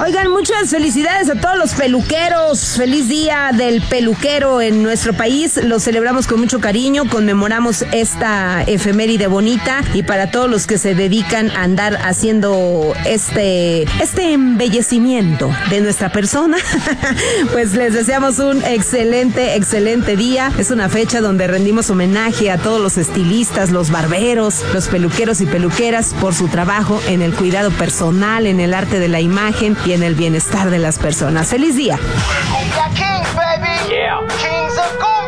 Oigan, muchas felicidades a todos los peluqueros. Feliz día del peluquero en nuestro país. Lo celebramos con mucho cariño, conmemoramos esta efeméride bonita y para todos los que se dedican a andar haciendo este embellecimiento de nuestra persona, pues les deseamos un excelente día. Es una fecha donde rendimos homenaje a todos los estilistas, los barberos, los peluqueros y peluqueras por su trabajo en el cuidado personal, en el arte de la imagen y en el bienestar de las personas. ¡Feliz día!